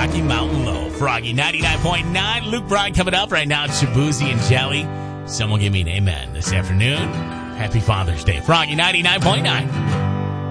Rocky Mountain Low. Froggy 99.9. Luke Bryan coming up right now. Shabuzi and Jelly. Someone give me an amen this afternoon. Happy Father's Day. Froggy 99.9.